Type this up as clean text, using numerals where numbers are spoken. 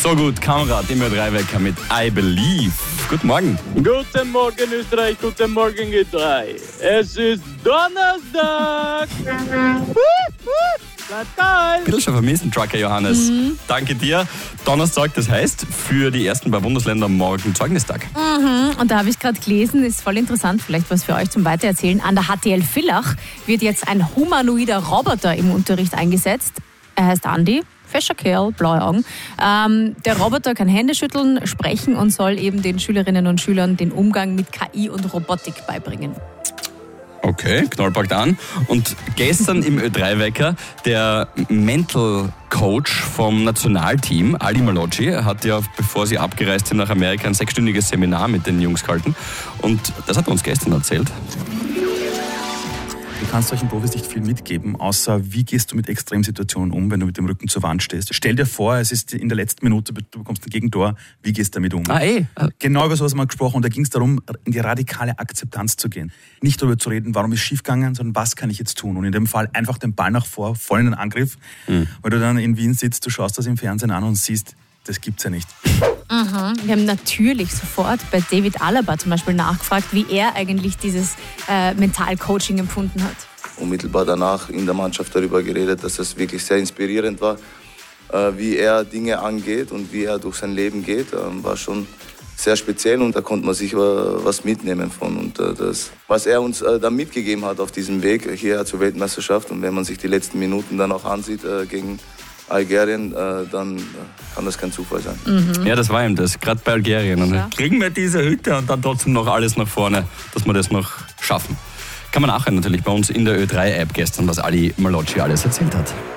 So gut, Kamerad, immer Drei-Wecker mit I Believe. Guten Morgen. Guten Morgen Österreich, guten Morgen G3. Es ist Donnerstag. Ein bisschen schon vermissen, Trucker Johannes. Danke dir. Donnerstag, das heißt für die ersten paar Bundesländer morgen Zeugnistag. Und da habe ich gerade gelesen, ist voll interessant, vielleicht was für euch zum Weitererzählen. An der HTL Villach wird jetzt ein humanoider Roboter im Unterricht eingesetzt. Er heißt Andi. Fescher Kerl, blaue Augen. Der Roboter kann Hände schütteln, sprechen und soll eben den Schülerinnen und Schülern den Umgang mit KI und Robotik beibringen. Okay, knallpackt an. Und gestern im Ö3-Wecker der Mental Coach vom Nationalteam, Ali Malocci, hat ja, bevor sie abgereist sind nach Amerika, ein 6-stündiges Seminar mit den Jungs gehalten. Und das hat er uns gestern erzählt. Du kannst solchen Profis nicht viel mitgeben, außer wie gehst du mit Extremsituationen um, wenn du mit dem Rücken zur Wand stehst. Stell dir vor, es ist in der letzten Minute, du bekommst ein Gegentor, wie gehst du damit um? Genau über sowas haben wir gesprochen und da ging es darum, in die radikale Akzeptanz zu gehen. Nicht darüber zu reden, warum ist es schiefgegangen, sondern was kann ich jetzt tun? Und in dem Fall einfach den Ball nach vor, voll in den Angriff, weil du dann in Wien sitzt, du schaust das im Fernsehen an und siehst, das gibt's ja nicht. Wir haben natürlich sofort bei David Alaba zum Beispiel nachgefragt, wie er eigentlich dieses Mentalcoaching empfunden hat. Unmittelbar danach in der Mannschaft darüber geredet, dass es wirklich sehr inspirierend war, wie er Dinge angeht und wie er durch sein Leben geht. War schon sehr speziell und da konnte man sich was mitnehmen von. Und das, was er uns da mitgegeben hat auf diesem Weg hierher zur Weltmeisterschaft und wenn man sich die letzten Minuten dann auch ansieht gegen Algerien, dann kann das kein Zufall sein. Ja, das war ihm das, gerade bei Algerien. Und dann kriegen wir diese Hütte und dann trotzdem noch alles nach vorne, dass wir das noch schaffen. Kann man nachher natürlich bei uns in der Ö3-App gestern, was Ali Malocci alles erzählt hat.